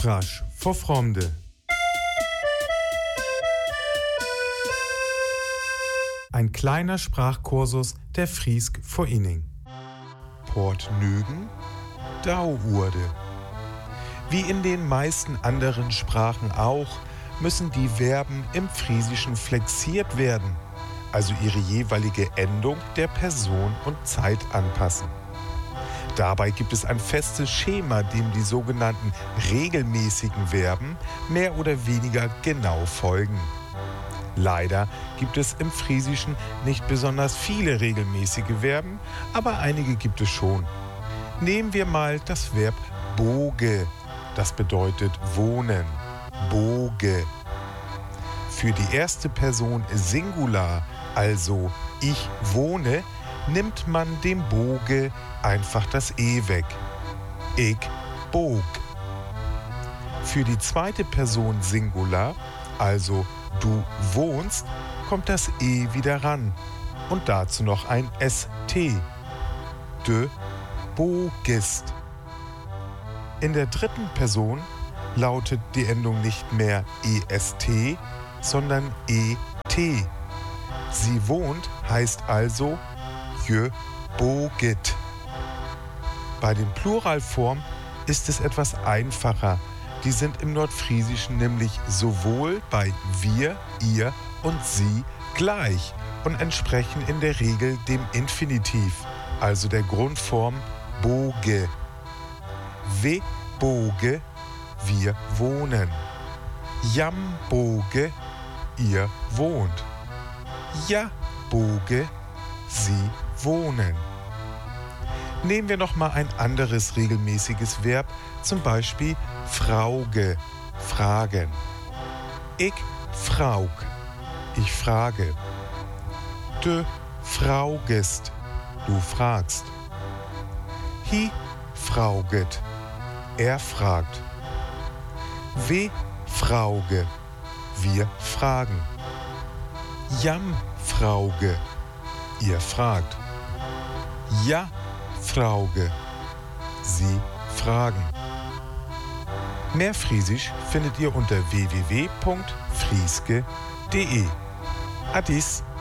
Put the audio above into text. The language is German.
Frasch vor Fromde. Ein kleiner Sprachkursus der Friesk vor Inning. Port Nügen, Dauurde. Wie in den meisten anderen Sprachen auch, müssen die Verben im Friesischen flexiert werden, also ihre jeweilige Endung der Person und Zeit anpassen. Dabei gibt es ein festes Schema, dem die sogenannten regelmäßigen Verben mehr oder weniger genau folgen. Leider gibt es im Friesischen nicht besonders viele regelmäßige Verben, aber einige gibt es schon. Nehmen wir mal das Verb boge, das bedeutet wohnen, boge. Für die erste Person Singular, also ich wohne, nimmt man dem Boge einfach das E weg. Ich bog. Für die zweite Person Singular, also du wohnst, kommt das E wieder ran und dazu noch ein ST. De bogest. In der dritten Person lautet die Endung nicht mehr EST, sondern ET. Sie wohnt heißt also jö boget. Bei den Pluralformen ist es etwas einfacher. Die sind im Nordfriesischen nämlich sowohl bei wir, ihr und sie gleich und entsprechen in der Regel dem Infinitiv, also der Grundform boge. We boge, wir wohnen. Jam boge, ihr wohnt. Ja boge, sie wohnen. Nehmen wir noch mal ein anderes regelmäßiges Verb, zum Beispiel frauge, fragen. Ich fraug, ich frage. Du fraugest, du fragst. Hi frauget, er fragt. We frauge, wir fragen. Jam frauge, ihr fragt. Ja frauge, sie fragen. Mehr Friesisch findet ihr unter www.frieske.de. Adis.